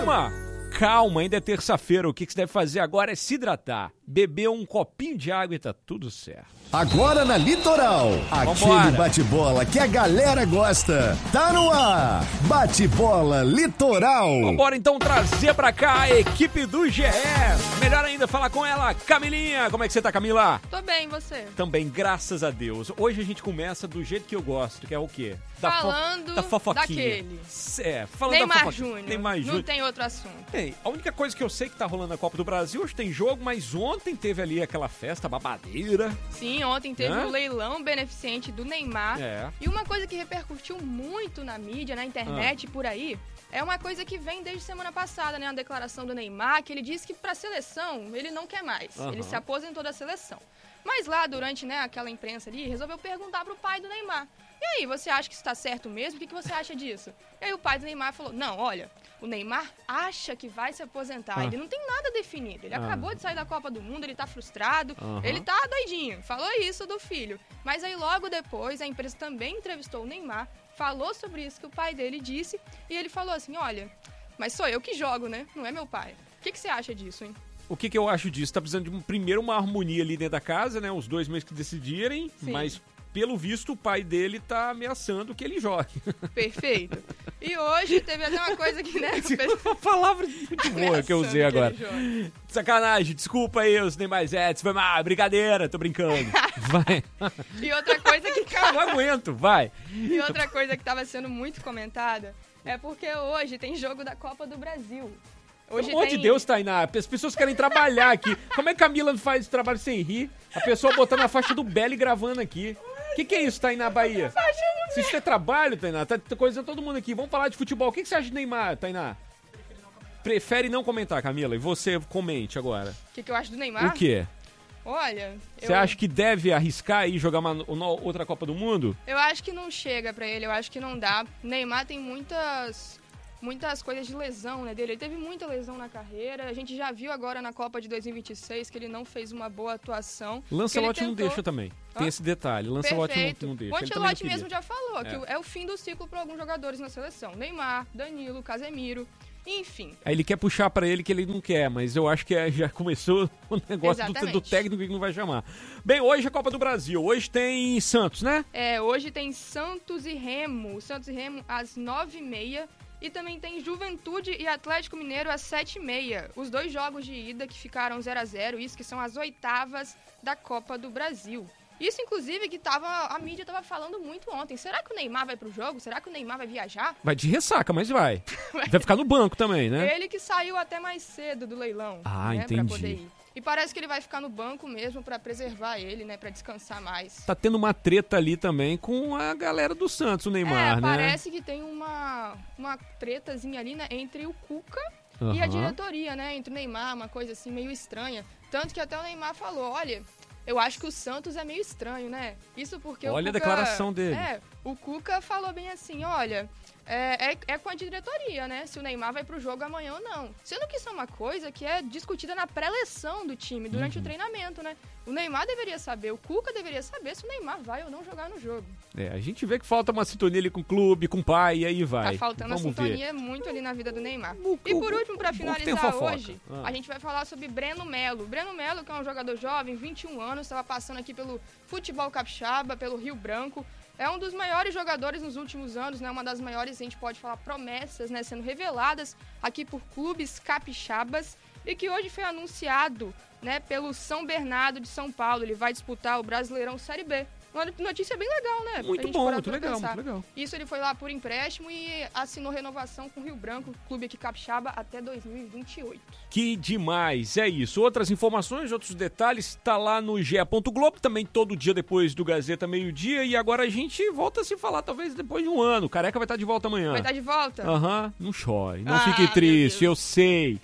Calma! Calma, ainda é terça-feira. O que você deve fazer agora é se hidratar. Beber um copinho de água e tá tudo certo. Agora na Litoral, aquele bate-bola que a galera gosta. Tá no ar, Bate-Bola Litoral. Vambora então trazer pra cá a equipe do GE. Melhor ainda falar com ela, Camilinha. Como é que você tá, Camila? Tô bem, você? Também, graças a Deus. Hoje a gente começa do jeito que eu gosto, que é o quê? Falando da fofoquinha. daquele. Falando Neymar da fofoquinha. Júnior. Neymar Júnior. Não tem outro assunto. Bem, a única coisa que eu sei que tá rolando na Copa do Brasil, hoje tem jogo, mas ontem teve ali aquela festa babadeira. Sim, ontem teve um leilão beneficente do Neymar. É. E uma coisa que repercutiu muito na mídia, na internet, por aí, é uma coisa que vem desde semana passada, né? A declaração do Neymar, que ele disse que pra seleção ele não quer mais. Ele se aposentou da seleção. Mas lá, durante, né, aquela imprensa ali, resolveu perguntar pro pai do Neymar. E aí, você acha que isso tá certo mesmo? O que você acha disso? E aí o pai do Neymar falou, não, olha, o Neymar acha que vai se aposentar. Ele não tem nada definido. Ele acabou de sair da Copa do Mundo, ele tá frustrado, ele tá doidinho. Falou isso do filho. Mas aí logo depois, a empresa também entrevistou o Neymar, falou sobre isso que o pai dele disse, e ele falou assim, olha, mas sou eu que jogo, né? Não é meu pai. O que você acha disso, hein? O que eu acho disso? Tá precisando de primeiro uma harmonia ali dentro da casa, né? Os dois meses que decidirem, Sim. Mas pelo visto o pai dele tá ameaçando que ele jogue. Perfeito. E hoje teve até uma coisa que, né? Uma palavra muito boa que eu usei agora. Sacanagem, desculpa aí os Neymarzets, foi mal, brincadeira, tô brincando. Vai. E outra coisa que... Cara, não aguento, vai. E outra coisa que tava sendo muito comentada é porque hoje tem jogo da Copa do Brasil. Hoje Pelo amor de Deus, Tainá, as pessoas querem trabalhar aqui. Como é que a Camila faz esse trabalho sem rir? A pessoa botando a faixa do Belly gravando aqui. O que é isso, Tainá Bahia? Se isso é trabalho, Tainá, tá coisando todo mundo aqui. Vamos falar de futebol. O que você acha de Neymar, Tainá? Prefere não comentar, Camila. E você comente agora. O que eu acho do Neymar? O quê? Olha... Você acha que deve arriscar e jogar uma outra Copa do Mundo? Eu acho que não chega pra ele, eu acho que não dá. O Neymar tem muitas coisas de lesão, né, dele. Ele teve muita lesão na carreira. A gente já viu agora na Copa de 2026 que ele não fez uma boa atuação. Lancelotti não deixa também. Tem esse detalhe. Lancelotti não deixa. O Ancelotti mesmo já falou que é o fim do ciclo para alguns jogadores na seleção. Neymar, Danilo, Casemiro, enfim. Aí ele quer puxar pra ele que ele não quer, mas eu acho que já começou o negócio do técnico que não vai chamar. Bem, hoje é a Copa do Brasil. Hoje tem Santos, né? Hoje tem Santos e Remo. Santos e Remo às 9h30. E também tem Juventude e Atlético Mineiro às 7h30. Os dois jogos de ida que ficaram 0-0, isso que são as oitavas da Copa do Brasil. Isso, inclusive, que a mídia tava falando muito ontem. Será que o Neymar vai pro jogo? Será que o Neymar vai viajar? Vai de ressaca, mas vai. Vai ficar no banco também, né? Ele que saiu até mais cedo do leilão. Entendi. Pra poder ir. E parece que ele vai ficar no banco mesmo pra preservar ele, né? Pra descansar mais. Tá tendo uma treta ali também com a galera do Santos, o Neymar, né? Parece que tem uma tretazinha ali, né? Entre o Cuca e a diretoria, né? Entre o Neymar, uma coisa assim meio estranha. Tanto que até o Neymar falou, olha... Eu acho que o Santos é meio estranho, né? Isso porque olha o Cuca... a declaração dele. O Cuca falou bem assim, olha... É com a diretoria, né? Se o Neymar vai pro jogo amanhã ou não. Sendo que isso é uma coisa que é discutida na pré-eleção do time, durante o treinamento, né? O Neymar deveria saber, o Cuca deveria saber se o Neymar vai ou não jogar no jogo. A gente vê que falta uma sintonia ali com o clube, com o pai, e aí vai. Tá faltando Vamos a sintonia ver. muito ali na vida do Neymar. E por último, pra finalizar hoje, a gente vai falar sobre Breno Melo. Breno Melo, que é um jogador jovem, 21 anos, estava passando aqui pelo futebol capixaba, pelo Rio Branco. É um dos maiores jogadores nos últimos anos, né? Uma das maiores, a gente pode falar, promessas, né? Sendo reveladas aqui por clubes capixabas e que hoje foi anunciado, né? Pelo São Bernardo de São Paulo. Ele vai disputar o Brasileirão Série B. Uma notícia bem legal, né? Muito bom, muito legal, muito legal. Isso, ele foi lá por empréstimo e assinou renovação com o Rio Branco, clube aqui capixaba, até 2028. Que demais, é isso. Outras informações, outros detalhes, tá lá no GE. Globo, também todo dia depois do Gazeta, meio-dia. E agora a gente volta a se falar, talvez depois de um ano. O Careca vai estar de volta amanhã. Vai estar de volta? Não chore, não fique triste, eu sei.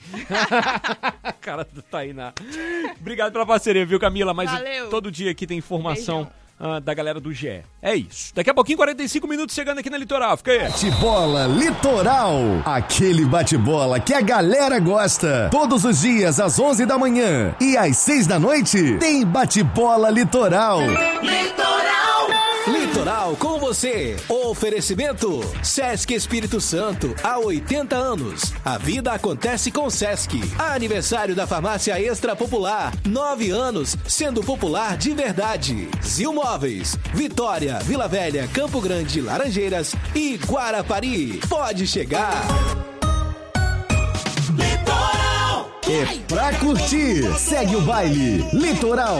Cara do Tainá. Obrigado pela parceria, viu, Camila? Mas valeu. Todo dia aqui tem informação da galera do GE. É isso. Daqui a pouquinho, 45 minutos chegando aqui na Litoral. Fica aí. Bate-bola Litoral. Aquele bate-bola que a galera gosta. Todos os dias às 11 da manhã e às 6 da noite tem Bate-bola Litoral. Litoral. Litoral com você. Oferecimento Sesc Espírito Santo, há 80 anos. A vida acontece com o Sesc. Aniversário da Farmácia Extra Popular, 9 anos, sendo popular de verdade. Zil Móveis, Vitória, Vila Velha, Campo Grande, Laranjeiras e Guarapari. Pode chegar. É pra curtir. Segue o baile. Litoral.